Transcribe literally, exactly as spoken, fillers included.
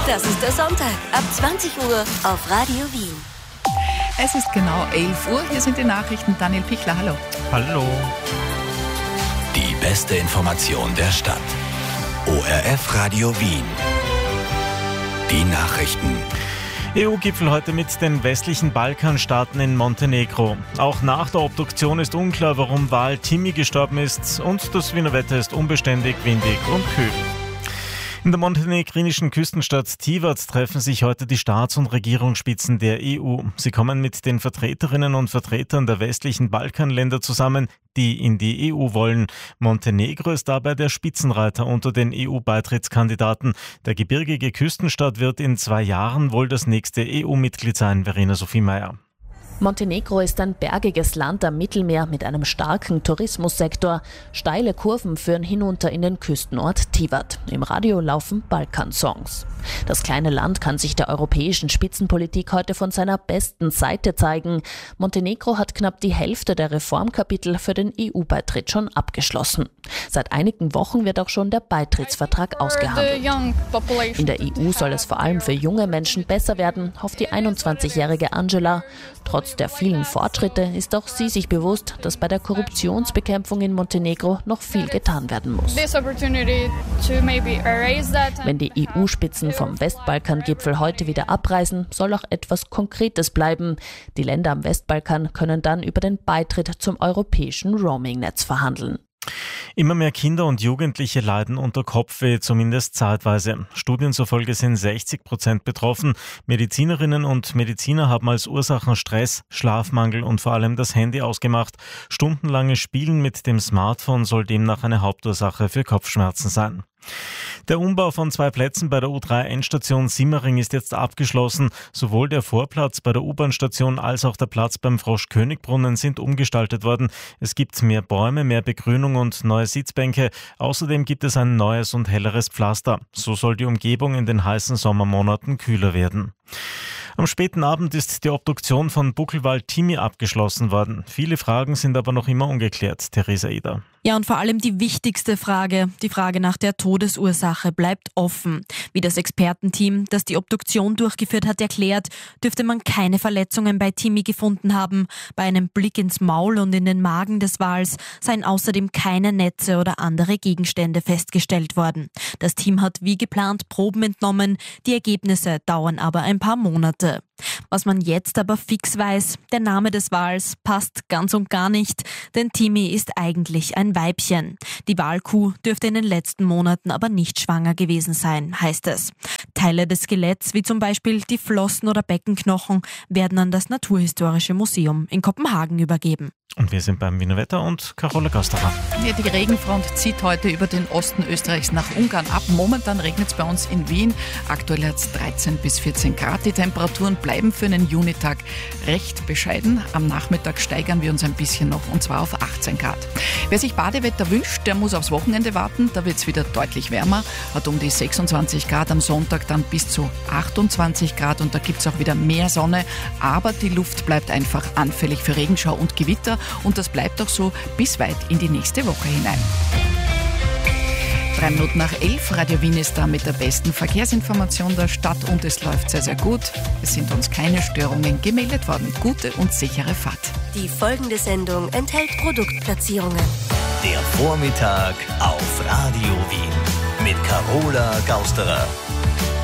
Das ist der Sonntag ab zwanzig Uhr auf Radio Wien. Es ist genau elf Uhr. Hier sind die Nachrichten. Daniel Pichler, hallo. Hallo. Die beste Information der Stadt. O R F Radio Wien. Die Nachrichten. E U-Gipfel heute mit den westlichen Balkanstaaten in Montenegro. Auch nach der Obduktion ist unklar, warum Val Timi gestorben ist, und das Wiener Wetter ist unbeständig, windig und kühl. In der montenegrinischen Küstenstadt Tivat treffen sich heute die Staats- und Regierungsspitzen der E U. Sie kommen mit den Vertreterinnen und Vertretern der westlichen Balkanländer zusammen, die in die E U wollen. Montenegro ist dabei der Spitzenreiter unter den E U-Beitrittskandidaten. Der gebirgige Küstenstaat wird in zwei Jahren wohl das nächste E U-Mitglied sein, Verena Sophie Meyer. Montenegro ist ein bergiges Land am Mittelmeer mit einem starken Tourismussektor. Steile Kurven führen hinunter in den Küstenort Tivat. Im Radio laufen Balkansongs. Das kleine Land kann sich der europäischen Spitzenpolitik heute von seiner besten Seite zeigen. Montenegro hat knapp die Hälfte der Reformkapitel für den E U-Beitritt schon abgeschlossen. Seit einigen Wochen wird auch schon der Beitrittsvertrag ausgehandelt. In der E U soll es vor allem für junge Menschen besser werden, hofft die einundzwanzigjährige Angela. Trotz der vielen Fortschritte ist auch sie sich bewusst, dass bei der Korruptionsbekämpfung in Montenegro noch viel getan werden muss. Wenn die E U-Spitzen vom Westbalkan-Gipfel heute wieder abreisen, soll auch etwas Konkretes bleiben. Die Länder am Westbalkan können dann über den Beitritt zum europäischen Roaming-Netz verhandeln. Immer mehr Kinder und Jugendliche leiden unter Kopfweh, zumindest zeitweise. Studien zufolge sind sechzig Prozent betroffen. Medizinerinnen und Mediziner haben als Ursachen Stress, Schlafmangel und vor allem das Handy ausgemacht. Stundenlanges Spielen mit dem Smartphone soll demnach eine Hauptursache für Kopfschmerzen sein. Der Umbau von zwei Plätzen bei der U drei Endstation Simmering ist jetzt abgeschlossen. Sowohl der Vorplatz bei der U-Bahn-Station als auch der Platz beim Frosch-König-Brunnen sind umgestaltet worden. Es gibt mehr Bäume, mehr Begrünung und neue Sitzbänke. Außerdem gibt es ein neues und helleres Pflaster. So soll die Umgebung in den heißen Sommermonaten kühler werden. Am späten Abend ist die Obduktion von Buckelwal Timi abgeschlossen worden. Viele Fragen sind aber noch immer ungeklärt, Theresa Eder. Ja, und vor allem die wichtigste Frage, die Frage nach der Todesursache, bleibt offen. Wie das Expertenteam, das die Obduktion durchgeführt hat, erklärt, dürfte man keine Verletzungen bei Timi gefunden haben. Bei einem Blick ins Maul und in den Magen des Wals seien außerdem keine Netze oder andere Gegenstände festgestellt worden. Das Team hat wie geplant Proben entnommen, die Ergebnisse dauern aber ein paar Monate. Was man jetzt aber fix weiß, der Name des Wals passt ganz und gar nicht, denn Timi ist eigentlich ein Weibchen. Die Walkuh dürfte in den letzten Monaten aber nicht schwanger gewesen sein, heißt es. Teile des Skeletts, wie zum Beispiel die Flossen oder Beckenknochen, werden an das Naturhistorische Museum in Kopenhagen übergeben. Und wir sind beim Wiener Wetter und Carola Gasterer. Ja, die Regenfront zieht heute über den Osten Österreichs nach Ungarn ab. Momentan regnet es bei uns in Wien. Aktuell hat es dreizehn bis vierzehn Grad. Die Temperaturen bleiben für einen Junitag recht bescheiden. Am Nachmittag steigern wir uns ein bisschen noch, und zwar auf achtzehn Grad. Wer sich Badewetter wünscht, der muss aufs Wochenende warten. Da wird es wieder deutlich wärmer. Hat um die sechsundzwanzig Grad, am Sonntag dann bis zu achtundzwanzig Grad, und da gibt es auch wieder mehr Sonne. Aber die Luft bleibt einfach anfällig für Regenschau und Gewitter. Und das bleibt auch so bis weit in die nächste Woche hinein. Drei Minuten nach elf, Radio Wien ist da mit der besten Verkehrsinformation der Stadt, und es läuft sehr, sehr gut. Es sind uns keine Störungen gemeldet worden. Gute und sichere Fahrt. Die folgende Sendung enthält Produktplatzierungen. Der Vormittag auf Radio Wien mit Carola Gausterer.